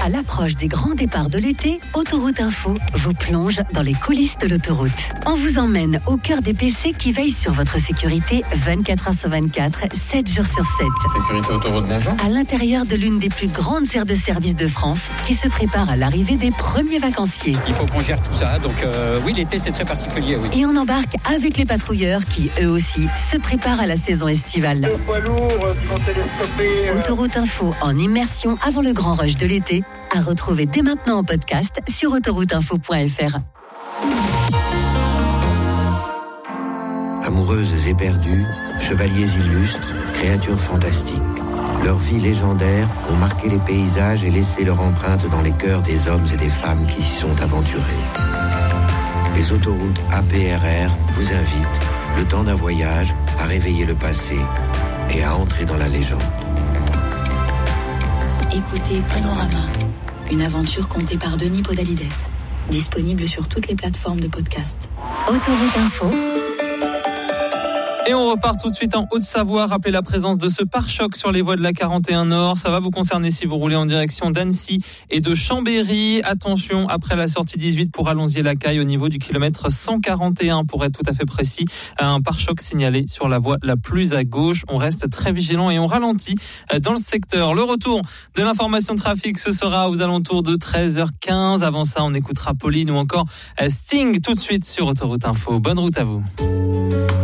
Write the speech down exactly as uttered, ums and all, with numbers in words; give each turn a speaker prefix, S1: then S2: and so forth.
S1: À l'approche des grands départs de l'été, Autoroute Info vous plonge dans les coulisses de l'autoroute. On vous emmène au cœur des P C qui veillent sur votre sécurité vingt-quatre heures sur vingt-quatre, sept jours sur sept.
S2: Sécurité Autoroute, bonjour.
S1: À l'intérieur de l'une des plus grandes aires de service de France qui se prépare à l'arrivée des premiers vacanciers.
S3: Il faut qu'on gère tout ça, donc euh, oui, l'été c'est très particulier, oui.
S1: Et on embarque avec les patrouilleurs qui, eux aussi, se préparent à la saison estivale.
S4: Le poids lourd, sont télescopés. Euh...
S1: Autoroute Info en immersion avant le grand rush de l'été, à retrouver dès maintenant en podcast sur autoroute info point f r.
S5: Amoureuses éperdues, chevaliers illustres, créatures fantastiques. Leurs vies légendaires ont marqué les paysages et laissé leur empreinte dans les cœurs des hommes et des femmes qui s'y sont aventurés. Les autoroutes A P R R vous invitent, le temps d'un voyage, à réveiller le passé et à entrer dans la légende.
S6: Écoutez Panorama, une aventure contée par Denis Podalides, disponible sur toutes les plateformes de podcast.
S1: Autoroute Info.
S7: Et on repart tout de suite en Haute-Savoie. Rappelez la présence de ce pare-choc sur les voies de la quarante et un Nord. Ça va vous concerner si vous roulez en direction d'Annecy et de Chambéry. Attention, après la sortie dix-huit pour Allonzier-Lacaille au niveau du kilomètre cent quarante et un, pour être tout à fait précis. Un pare-choc signalé sur la voie la plus à gauche. On reste très vigilant et on ralentit dans le secteur. Le retour de l'information trafic, ce sera aux alentours de treize heures quinze. Avant ça, on écoutera Pauline ou encore Sting tout de suite sur Autoroute Info. Bonne route à vous.